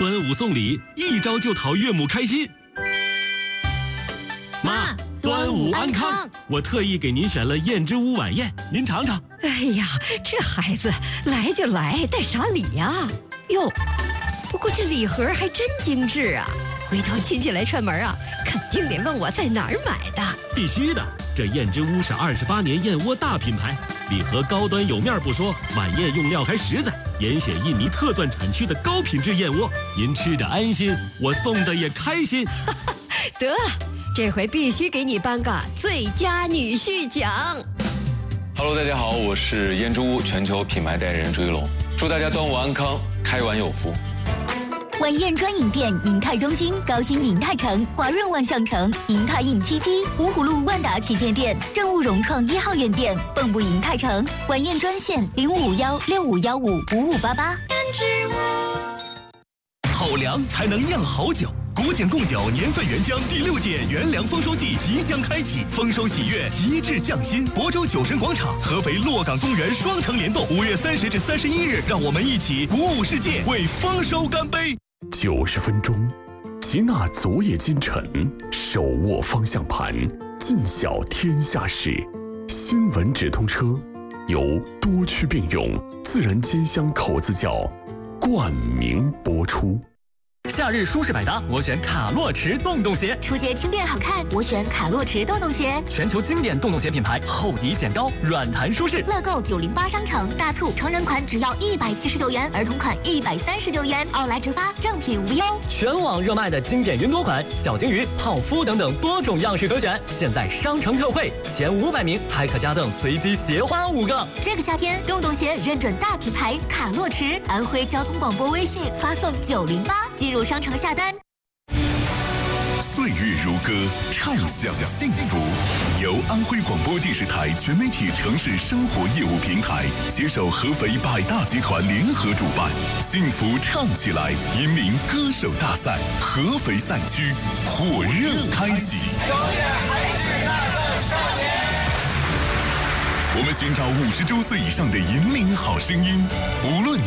端午送礼，一招就讨岳母开心。妈，端午安康！我特意给您选了燕之屋晚宴，您尝尝。 哎呀，这孩子来就来，带啥礼呀？哟，不过这礼盒还真精致啊！回头亲戚来串门啊，肯定得问我在哪儿买的。 必须的，这燕之屋是28年燕窝大品牌，礼盒高端有面不说，晚宴用料还实在，严选印尼特钻产区的高品质燕窝，您吃着安心，我送的也开心。 得，这回必须给你颁个最佳女婿奖。 Hello， 大家好，我是燕之屋全球品牌代言人朱一龙，祝大家端午安康，开碗有福。 晚宴专营店：银泰中心、高新银泰城、华润万象城、银泰印77、芜湖路万达旗舰店、正物融创1号院店、蚌埠银泰城。晚宴专线0551655588。 好粮才能酿好酒。古井贡酒年份原浆第6届原粮丰收季即将开启，丰收喜悦，极致匠心。亳州酒神广场、合肥洛港公园双城联动，5月30至31日，让我们一起鼓舞世界，为丰收干杯 ！90分钟，吉纳昨夜今晨，手握方向盘，尽晓天下事。新闻直通车，由多区并用自然煎香口子窖冠名播出。 夏日舒适百搭，我选卡洛驰洞洞鞋。 出街轻便好看，我选卡洛驰洞洞鞋。 全球经典洞洞鞋品牌，厚底显高，软弹舒适。 乐购908商城大促，成人款只要179元，儿童款139元，奥莱直发，正品无忧。 全网热卖的经典云朵款、小金鱼、泡芙等等多种样式可选。现在商城特惠，前500名还可加赠随机鞋花5个。 这个夏天，洞洞鞋认准大品牌卡洛驰。安徽交通广播微信发送908，进入商城下单。 岁月如歌，畅享幸福。由安徽广播电视台全媒体城市生活业务平台携手合肥百大集团联合主办，幸福唱起来引领歌手大赛合肥赛区火热开启。我们寻找50周岁以上的引领好声音，无论